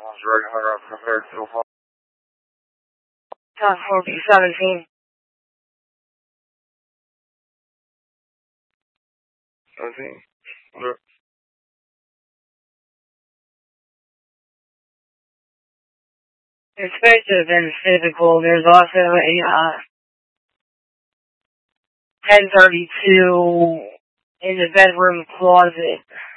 Top 4B17. 17. It's supposed to have been physical. There's also a 1032 in the bedroom closet.